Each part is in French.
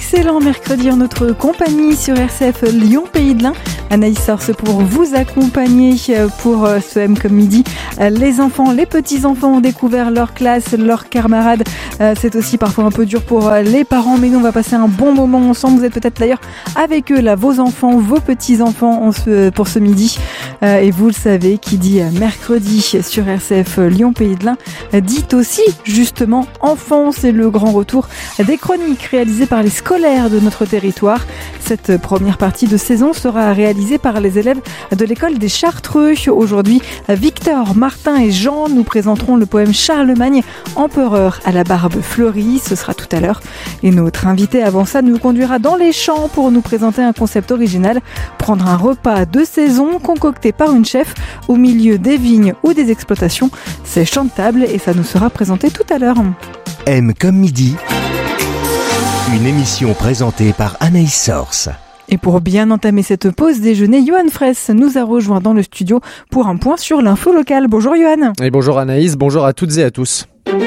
excellent mercredi en notre compagnie sur RCF Lyon Pays de l'Ain. Anaïs Source pour vous accompagner pour ce M comme midi. Les enfants, les petits-enfants ont découvert leur classe, leurs camarades. C'est aussi parfois un peu dur pour les parents, mais nous on va passer un bon moment ensemble. Vous êtes peut-être d'ailleurs avec eux là, vos enfants, vos petits-enfants pour ce midi. Et vous le savez, qui dit mercredi sur RCF Lyon Pays de l'Ain, dit aussi justement enfants. C'est le grand retour des chroniques réalisées par les scolaires de notre territoire. Cette première partie de saison sera réalisée par les élèves de l'école des Chartreux. Aujourd'hui, Victor, Martin et Jean nous présenteront le poème Charlemagne, empereur à la barbe fleurie. Ce sera tout à l'heure. Et notre invité avant ça nous conduira dans les champs pour nous présenter un concept original, prendre un repas de saison concocté par une chef au milieu des vignes ou des exploitations. C'est chant de table et ça nous sera présenté tout à l'heure. M comme midi, une émission présentée par Anaïs Source. Et pour bien entamer cette pause déjeuner, Johan Fraisse nous a rejoint dans le studio pour un point sur l'info locale. Bonjour Johan. Et bonjour Anaïs, bonjour à toutes et à tous.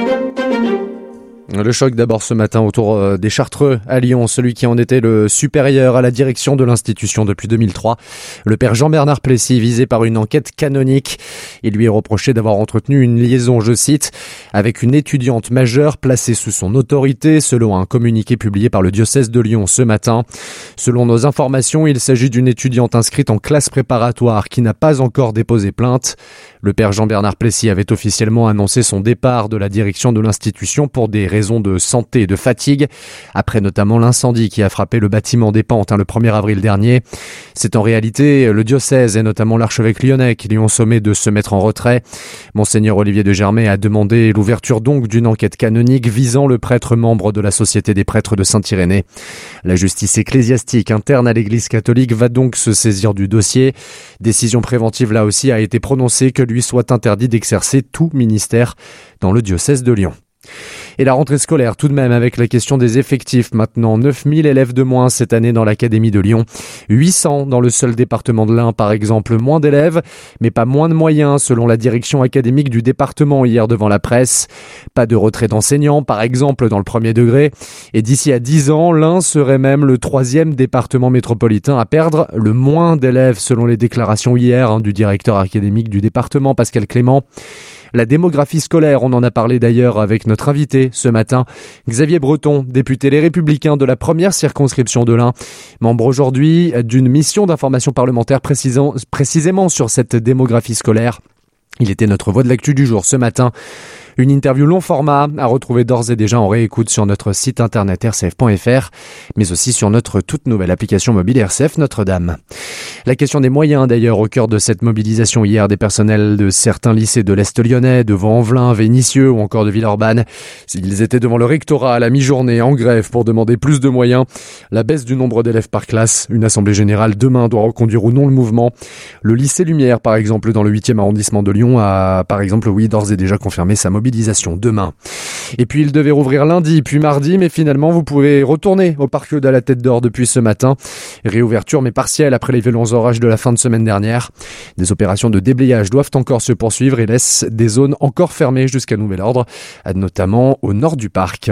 Le choc d'abord ce matin autour des Chartreux à Lyon, celui qui en était le supérieur à la direction de l'institution depuis 2003. Le père Jean-Bernard Plessis, visé par une enquête canonique. Il lui est reproché d'avoir entretenu une liaison, je cite, avec une étudiante majeure placée sous son autorité, selon un communiqué publié par le diocèse de Lyon ce matin. Selon nos informations, il s'agit d'une étudiante inscrite en classe préparatoire qui n'a pas encore déposé plainte. Le père Jean-Bernard Plessis avait officiellement annoncé son départ de la direction de l'institution pour des raisons de santé et de fatigue, après notamment l'incendie qui a frappé le bâtiment des Pentes le 1er avril dernier. C'est en réalité le diocèse et notamment l'archevêque lyonnais qui lui ont sommé de se mettre en retrait. Monseigneur Olivier de Germay a demandé l'ouverture donc d'une enquête canonique visant le prêtre membre de la Société des prêtres de Saint-Irénée. La justice ecclésiastique interne à l'Église catholique va donc se saisir du dossier. Décision préventive là aussi a été prononcée que lui soit interdit d'exercer tout ministère dans le diocèse de Lyon. Et la rentrée scolaire tout de même avec la question des effectifs maintenant. 9000 élèves de moins cette année dans l'académie de Lyon. 800 dans le seul département de l'Ain par exemple. Moins d'élèves mais pas moins de moyens selon la direction académique du département hier devant la presse. Pas de retrait d'enseignants par exemple dans le premier degré. Et d'ici à 10 ans, l'Ain serait même le 3e département métropolitain à perdre le moins d'élèves selon les déclarations hier du directeur académique du département Pascal Clément. La démographie scolaire, on en a parlé d'ailleurs avec notre invité ce matin, Xavier Breton, député Les Républicains de la première circonscription de l'Ain, membre aujourd'hui d'une mission d'information parlementaire précisément sur cette démographie scolaire. Il était notre voix de l'actu du jour ce matin. Une interview long format à retrouver d'ores et déjà en réécoute sur notre site internet rcf.fr, mais aussi sur notre toute nouvelle application mobile RCF Notre-Dame. La question des moyens d'ailleurs au cœur de cette mobilisation hier des personnels de certains lycées de l'Est lyonnais, de Vaux-en-Velin, Vénissieux ou encore de Villeurbanne. Ils étaient devant le rectorat à la mi-journée en grève pour demander plus de moyens. La baisse du nombre d'élèves par classe, une assemblée générale demain doit reconduire ou non le mouvement. Le lycée Lumière par exemple dans le 8e arrondissement de Lyon a par exemple d'ores et déjà confirmé sa mobilisation demain. Et puis il devait rouvrir lundi puis mardi, mais finalement vous pouvez retourner au parc de la Tête d'Or depuis ce matin. Réouverture mais partielle après les violents orages de la fin de semaine dernière. Des opérations de déblayage doivent encore se poursuivre et laissent des zones encore fermées jusqu'à nouvel ordre, notamment au nord du parc.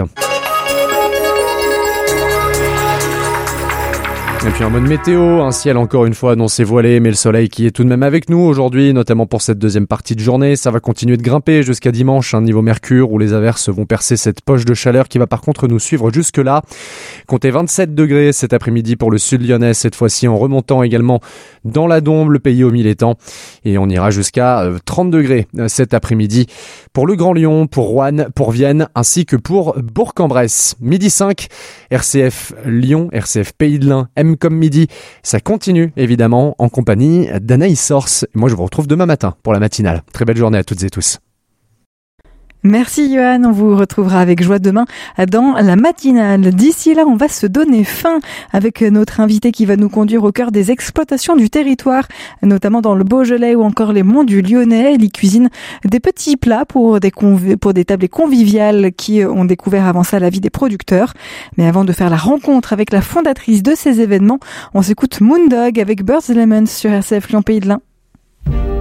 Et puis en mode météo, un ciel encore une fois annoncé voilé, mais le soleil qui est tout de même avec nous aujourd'hui, notamment pour cette deuxième partie de journée. Ça va continuer de grimper jusqu'à dimanche, niveau mercure, où les averses vont percer cette poche de chaleur qui va par contre nous suivre jusque-là. Comptez 27 degrés cet après-midi pour le sud lyonnais, cette fois-ci en remontant également dans la Dombe, le pays aux mille étangs. Et on ira jusqu'à 30 degrés cet après-midi pour le Grand Lyon, pour Roanne, pour Vienne, ainsi que pour Bourg-en-Bresse. Midi 5, RCF Lyon, RCF Pays de l'Ain, M comme midi. Ça continue évidemment en compagnie d'Anaïs Source. Moi je vous retrouve demain matin pour la matinale. Très belle journée à toutes et tous. Merci Johan, on vous retrouvera avec joie demain dans la matinale. D'ici là, on va se donner faim avec notre invité qui va nous conduire au cœur des exploitations du territoire, notamment dans le Beaujolais ou encore les monts du Lyonnais. Il y cuisine des petits plats pour des tablées conviviales qui ont découvert avant ça la vie des producteurs. Mais avant de faire la rencontre avec la fondatrice de ces événements, on s'écoute Moondog avec Birds Lemons sur RCF Lyon Pays de l'Ain.